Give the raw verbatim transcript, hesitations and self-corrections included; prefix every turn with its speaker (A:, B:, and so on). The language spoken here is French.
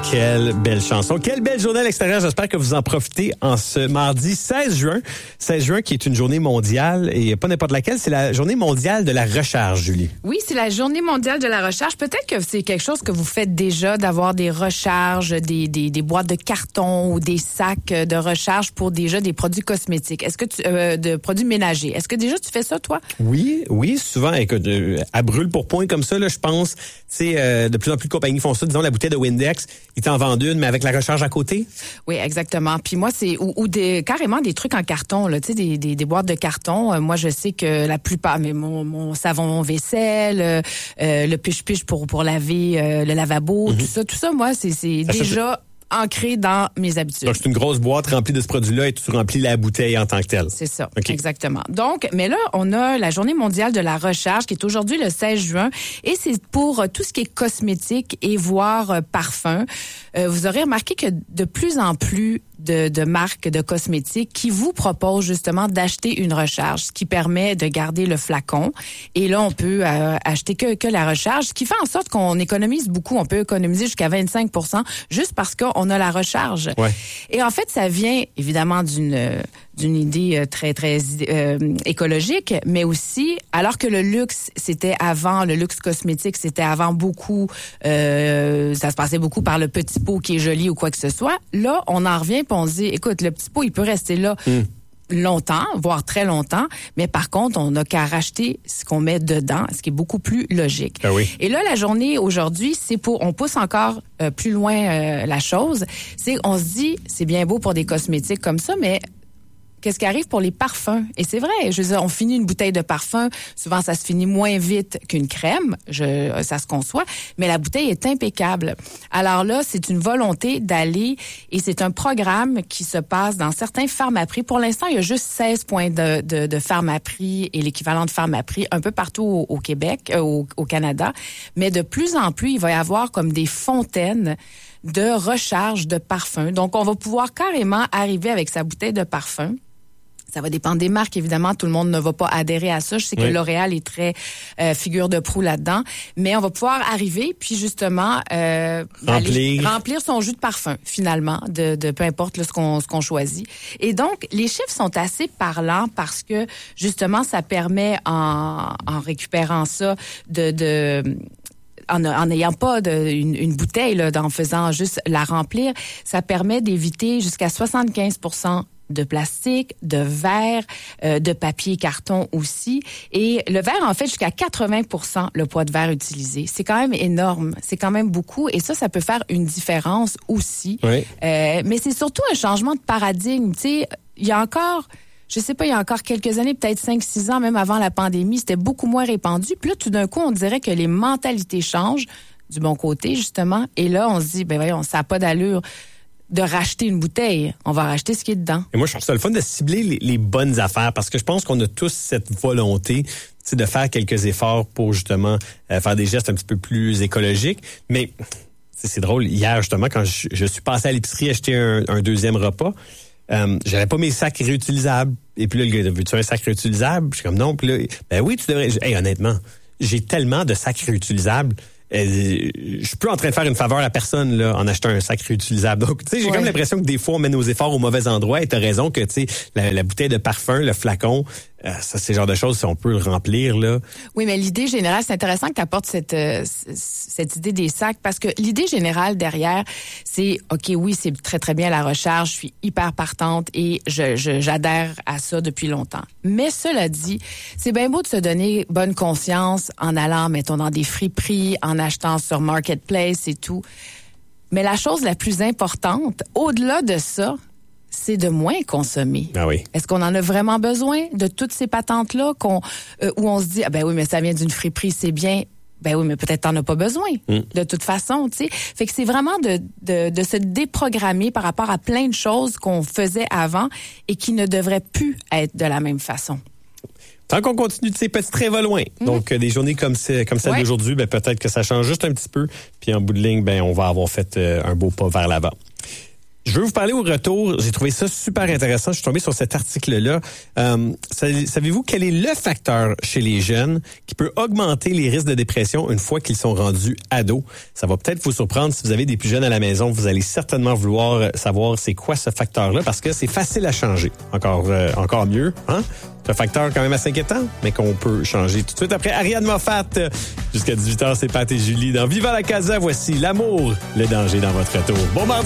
A: Quelle belle chanson. Quelle belle journée à l'extérieur. J'espère que vous en profitez en ce mardi seize juin. seize juin qui est une journée mondiale et pas n'importe laquelle. C'est la journée mondiale de la recharge, Julie.
B: Oui, c'est la journée mondiale de la recharge. Peut-être que c'est quelque chose que vous faites déjà, d'avoir des recharges, des, des, des boîtes de carton ou des sacs de recharge pour déjà des produits cosmétiques. Est-ce que tu, euh, de produits ménagers. Est-ce que déjà tu fais ça, toi?
A: Oui, oui, souvent. Écoute, euh, à brûle pour point comme ça, là, je pense, tu sais, euh, de plus en plus de compagnies font ça. Disons, la bouteille de Windex, ils t'en vendent une, mais avec la recharge à côté.
B: Oui, exactement. Puis moi, c'est ou, ou des carrément des trucs en carton, là, tu sais, des, des, des boîtes de carton. Euh, moi, je sais que la plupart, mais mon, mon savon vaisselle, euh, euh, le piche-piche pour pour laver euh, le lavabo, mm-hmm. tout ça, tout ça, moi, c'est c'est ça déjà fait... ancré dans mes habitudes.
A: Donc, c'est une grosse boîte remplie de ce produit-là et tu remplis la bouteille en tant que telle.
B: C'est ça,
A: okay.
B: Exactement. Donc, mais là, on a la Journée mondiale de la recharge qui est aujourd'hui le seize juin et c'est pour tout ce qui est cosmétique et voire euh, parfum. Euh, vous aurez remarqué que de plus en plus de, de marques de cosmétiques qui vous proposent justement d'acheter une recharge, ce qui permet de garder le flacon. Et là, on peut euh, acheter que, que la recharge, ce qui fait en sorte qu'on économise beaucoup. On peut économiser jusqu'à vingt-cinq pour cent juste parce qu'on a la recharge.
A: Ouais.
B: Et en fait, ça vient évidemment d'une d'une idée très, très euh, écologique, mais aussi, alors que le luxe, c'était avant, le luxe cosmétique, c'était avant beaucoup, euh, ça se passait beaucoup par le petit pot qui est joli ou quoi que ce soit. Là, on en revient puis on se dit, écoute, le petit pot, il peut rester là mm. longtemps, voire très longtemps, mais par contre, on n'a qu'à racheter ce qu'on met dedans, ce qui est beaucoup plus logique.
A: Ah oui.
B: Et là, la journée aujourd'hui, c'est pour, on pousse encore euh, plus loin euh, la chose, c'est, on se dit, c'est bien beau pour des cosmétiques comme ça, mais qu'est-ce qui arrive pour les parfums? Et c'est vrai, je veux dire, on finit une bouteille de parfum, souvent ça se finit moins vite qu'une crème, je, ça se conçoit, mais la bouteille est impeccable. Alors là, c'est une volonté d'aller, et c'est un programme qui se passe dans certains pharmaprix. Pour l'instant, il y a juste seize points de, de, de pharmaprix et l'équivalent de pharmaprix un peu partout au, au Québec, euh, au, au Canada, mais de plus en plus, il va y avoir comme des fontaines de recharge de parfum. Donc, on va pouvoir carrément arriver avec sa bouteille de parfum. Ça va dépendre des marques, évidemment. Tout le monde ne va pas adhérer à ça. Je sais que oui. L'Oréal est très euh, figure de proue là-dedans. Mais on va pouvoir arriver, puis justement, euh,
A: remplir.
B: Aller remplir son jus de parfum, finalement, de, de peu importe là, ce qu'on ce qu'on choisit. Et donc, les chiffres sont assez parlants parce que, justement, ça permet, en, en récupérant ça, de... de En n'ayant pas de, une, une bouteille, là, en faisant juste la remplir, ça permet d'éviter jusqu'à soixante-quinze pour cent de plastique, de verre, euh, de papier carton aussi. Et le verre, en fait, jusqu'à quatre-vingts pour cent le poids de verre utilisé. C'est quand même énorme. C'est quand même beaucoup. Et ça, ça peut faire une différence aussi.
A: Oui.
B: Euh, mais c'est surtout un changement de paradigme. Tu sais, il y a encore... Je sais pas, il y a encore quelques années, peut-être cinq six ans, même avant la pandémie, c'était beaucoup moins répandu. Puis là, tout d'un coup, on dirait que les mentalités changent du bon côté, justement. Et là, on se dit, ben voyons, ça n'a pas d'allure de racheter une bouteille. On va racheter ce qui est dedans.
A: Et moi, je trouve ça le fun de cibler les, les bonnes affaires parce que je pense qu'on a tous cette volonté de faire quelques efforts pour, justement, euh, faire des gestes un petit peu plus écologiques. Mais c'est drôle, hier, justement, quand je, je suis passé à l'épicerie acheter un, un deuxième repas, Euh, j'avais pas mes sacs réutilisables. Et puis là, le gars, veux-tu un sac réutilisable? Je suis comme non. Puis là, ben oui, tu devrais. Hey, honnêtement, j'ai tellement de sacs réutilisables. Euh, je suis plus en train de faire une faveur à personne là en achetant un sac réutilisable. Donc, tu sais, j'ai ouais. comme l'impression que des fois, on met nos efforts au mauvais endroit. Et t'as raison que, tu sais, la, la bouteille de parfum, le flacon, euh, ça, c'est le genre de choses, si on peut le remplir, là.
B: Oui, mais l'idée générale, c'est intéressant que tu apportes cette, euh, cette idée des sacs parce que l'idée générale derrière, c'est, OK, oui, c'est très, très bien la recharge. Je suis hyper partante et je, je, j'adhère à ça depuis longtemps. Mais cela dit, c'est bien beau de se donner bonne conscience en allant, mettons, dans des friperies, en achetant sur Marketplace et tout. Mais la chose la plus importante, au-delà de ça, c'est de moins consommer.
A: Ah oui.
B: Est-ce qu'on en a vraiment besoin de toutes ces patentes-là qu'on, euh, où on se dit, ah ben oui, mais ça vient d'une friperie, c'est bien. Ben oui, mais peut-être t'en as pas besoin. Mm. De toute façon, tu sais. Fait que c'est vraiment de, de, de se déprogrammer par rapport à plein de choses qu'on faisait avant et qui ne devraient plus être de la même façon.
A: Tant qu'on continue de ces petits traits va loin. Mmh. Donc, euh, des journées comme, c'est, comme celle ouais. d'aujourd'hui, ben, peut-être que ça change juste un petit peu. Puis en bout de ligne, ben, on va avoir fait euh, un beau pas vers l'avant. Je veux vous parler au retour. J'ai trouvé ça super intéressant. Je suis tombé sur cet article-là. Euh, savez-vous quel est le facteur chez les jeunes qui peut augmenter les risques de dépression une fois qu'ils sont rendus ados? Ça va peut-être vous surprendre si vous avez des plus jeunes à la maison. Vous allez certainement vouloir savoir c'est quoi ce facteur-là parce que c'est facile à changer. Encore, euh, encore mieux, hein? C'est un facteur quand même assez inquiétant, mais qu'on peut changer tout de suite. Après Ariane Moffat, jusqu'à dix-huit heures, c'est Pat et Julie dans Viva la Casa. Voici l'amour, le danger dans votre retour. Bon mardi!